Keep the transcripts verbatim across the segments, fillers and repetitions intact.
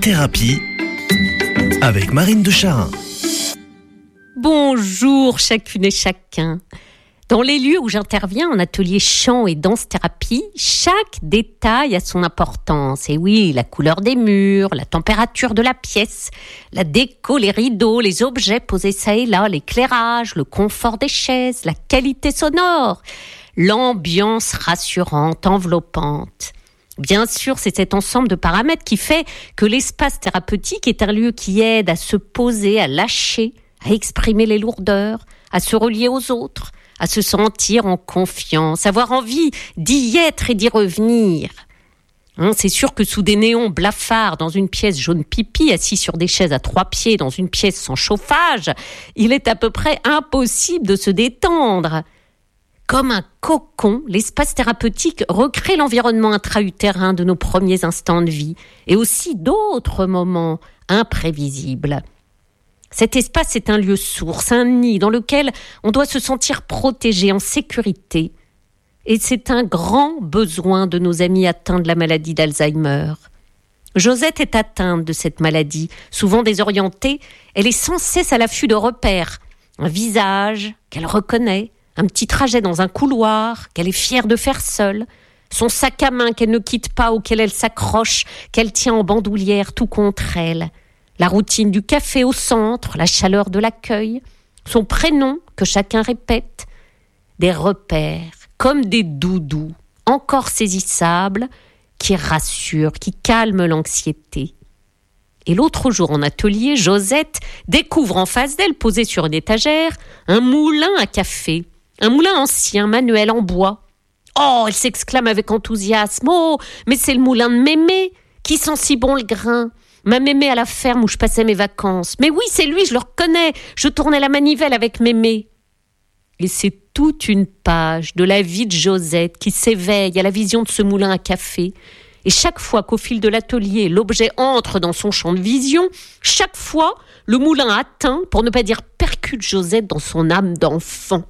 Thérapie avec Marine de Charin. Bonjour chacune et chacun. Dans les lieux où j'interviens en atelier chant et danse-thérapie, chaque détail a son importance. Et oui, la couleur des murs, la température de la pièce, la déco, les rideaux, les objets posés ça et là, l'éclairage, le confort des chaises, la qualité sonore, l'ambiance rassurante, enveloppante. Bien sûr, c'est cet ensemble de paramètres qui fait que l'espace thérapeutique est un lieu qui aide à se poser, à lâcher, à exprimer les lourdeurs, à se relier aux autres, à se sentir en confiance, avoir envie d'y être et d'y revenir. Hein, c'est sûr que sous des néons blafards, dans une pièce jaune pipi, assis sur des chaises à trois pieds, dans une pièce sans chauffage, il est à peu près impossible de se détendre. Comme un cocon, l'espace thérapeutique recrée l'environnement intra-utérin de nos premiers instants de vie et aussi d'autres moments imprévisibles. Cet espace est un lieu source, un nid dans lequel on doit se sentir protégé, en sécurité. Et c'est un grand besoin de nos amis atteints de la maladie d'Alzheimer. Josette est atteinte de cette maladie. Souvent désorientée, elle est sans cesse à l'affût de repères. Un visage qu'elle reconnaît, un petit trajet dans un couloir qu'elle est fière de faire seule, son sac à main qu'elle ne quitte pas, auquel elle s'accroche, qu'elle tient en bandoulière tout contre elle. La routine du café au centre, la chaleur de l'accueil, son prénom que chacun répète, des repères comme des doudous, encore saisissables, qui rassurent, qui calment l'anxiété. Et l'autre jour en atelier, Josette découvre en face d'elle, posé sur une étagère, un moulin à café, un moulin ancien, manuel en bois. Oh, elle s'exclame avec enthousiasme, oh, mais c'est le moulin de Mémé, qui sent si bon le grain. Ma Mémé à la ferme où je passais mes vacances. Mais oui, c'est lui, je le reconnais. Je tournais la manivelle avec Mémé. Et c'est toute une page de la vie de Josette qui s'éveille à la vision de ce moulin à café. Et chaque fois qu'au fil de l'atelier, l'objet entre dans son champ de vision, chaque fois, le moulin atteint, pour ne pas dire percute Josette dans son âme d'enfant.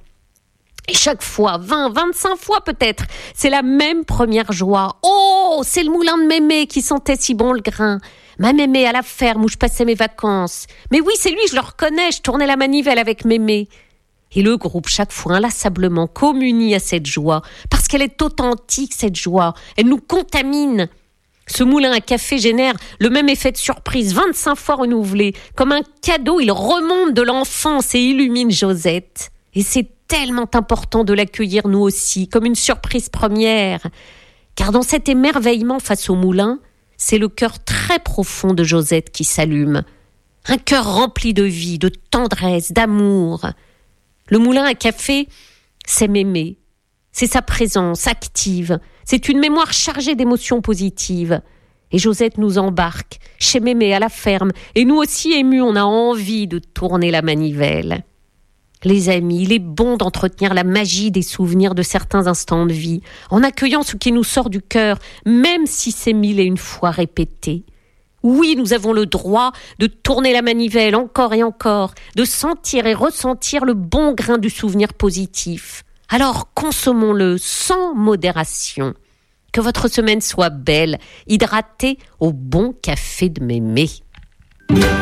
Et chaque fois, vingt, vingt-cinq fois peut-être, c'est la même première joie. Oh, c'est le moulin de Mémé qui sentait si bon le grain. Ma Mémé à la ferme où je passais mes vacances. Mais oui, c'est lui, je le reconnais, je tournais la manivelle avec Mémé. Et le groupe, chaque fois, inlassablement, communie à cette joie, parce qu'elle est authentique, cette joie. Elle nous contamine. Ce moulin à café génère le même effet de surprise, vingt-cinq fois renouvelé. Comme un cadeau, il remonte de l'enfance et illumine Josette. Et c'est tellement important de l'accueillir nous aussi, comme une surprise première. Car dans cet émerveillement face au moulin, c'est le cœur très profond de Josette qui s'allume. Un cœur rempli de vie, de tendresse, d'amour. Le moulin à café, c'est Mémé. C'est sa présence active. C'est une mémoire chargée d'émotions positives. Et Josette nous embarque chez Mémé à la ferme. Et nous aussi émus, on a envie de tourner la manivelle. Les amis, il est bon d'entretenir la magie des souvenirs de certains instants de vie, en accueillant ce qui nous sort du cœur, même si c'est mille et une fois répété. Oui, nous avons le droit de tourner la manivelle encore et encore, de sentir et ressentir le bon grain du souvenir positif. Alors consommons-le sans modération. Que votre semaine soit belle, hydratée au bon café de Mémé.